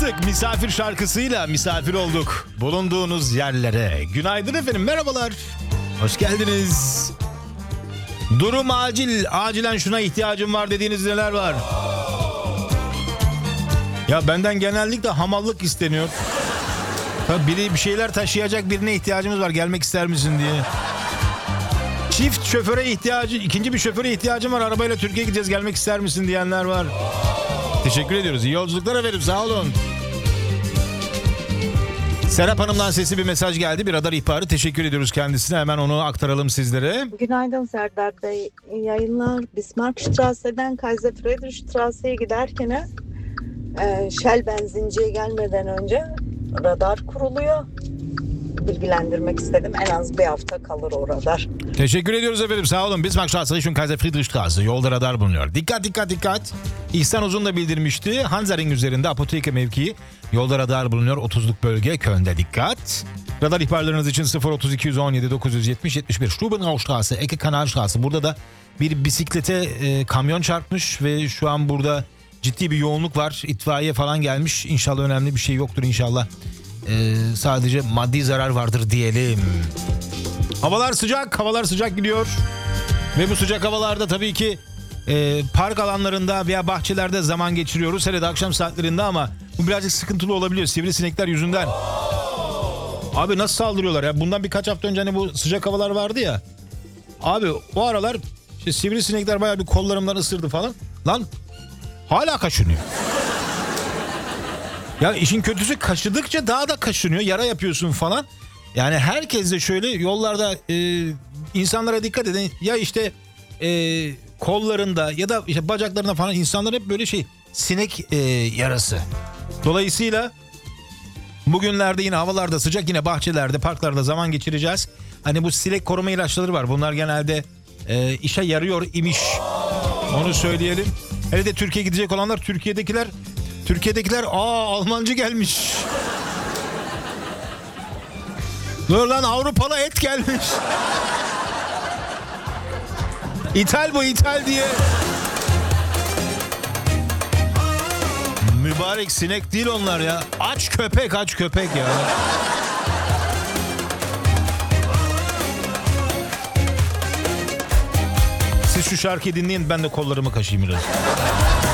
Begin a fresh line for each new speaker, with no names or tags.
başladık. Misafir şarkısıyla misafir olduk. Bulunduğunuz yerlere. Günaydın efendim, merhabalar. Hoş geldiniz. Durum acil. Acilen şuna ihtiyacım var dediğiniz neler var? Ya benden genellikle hamallık isteniyor. Tabii biri bir şeyler taşıyacak birine ihtiyacımız var. Gelmek ister misin diye. Çift şoföre ikinci bir şoföre ihtiyacım var. Arabayla Türkiye'ye gideceğiz. Gelmek ister misin diyenler var. Teşekkür ediyoruz. İyi yolculuklar efendim. Sağ olun. Serap Hanım'dan sesli bir mesaj geldi. Bir radar ihbarı. Teşekkür ediyoruz kendisine. Hemen onu aktaralım sizlere.
Günaydın Serdar Bey. İyi yayınlar. Bismarckstrasse'den Kaiser Friedrichstrasse'ye giderken Shell benzinciye gelmeden önce radar kuruluyor. Bilgilendirmek istedim. En az bir hafta kalır o radar.
Teşekkür ediyoruz efendim. Sağ olun. Bismarckstrasse, Richtung Kaiser Friedrichstrasse. Yolda radar bulunuyor. Dikkat dikkat dikkat. İhsan Uzun da bildirmişti. Hansaring üzerinde apoteke mevkii. Yolda radar bulunuyor. 30'luk bölge Köln'de dikkat. Radar ihbarlarınız için 03217 970 71 Stubenaustrasse, Ecke Kanalstrasse. Burada da bir bisiklete kamyon çarpmış ve şu an burada ciddi bir yoğunluk var. İtfaiye falan gelmiş. İnşallah önemli bir şey yoktur inşallah. Sadece maddi zarar vardır diyelim. Havalar sıcak gidiyor. Ve bu sıcak havalarda tabii ki park alanlarında veya bahçelerde zaman geçiriyoruz. Hele de akşam saatlerinde ama bu birazcık sıkıntılı olabiliyor sivrisinekler yüzünden. Abi nasıl saldırıyorlar ya? Bundan birkaç hafta önce hani bu sıcak havalar vardı ya. Abi o aralar işte sivrisinekler bayağı bir kollarımdan ısırdı falan. Lan hala kaşınıyor. Ya işin kötüsü kaşıdıkça daha da kaşınıyor. Yara yapıyorsun falan. Yani herkes de şöyle yollarda insanlara dikkat edin. Ya işte kollarında ya da işte bacaklarında falan insanlar hep böyle sinek yarası. Dolayısıyla bugünlerde yine havalarda sıcak, yine bahçelerde, parklarda zaman geçireceğiz. Hani bu sinek koruma ilaçları var. Bunlar genelde işe yarıyor imiş. Onu söyleyelim. Hele de Türkiye'ye Gidecek olanlar, Türkiye'dekiler Almancı gelmiş. Dur lan, Avrupalı et gelmiş. İthal diye. Mübarek sinek değil onlar ya. Aç köpek ya. Siz şu şarkıyı dinleyin, ben de kollarımı kaşıyım biraz.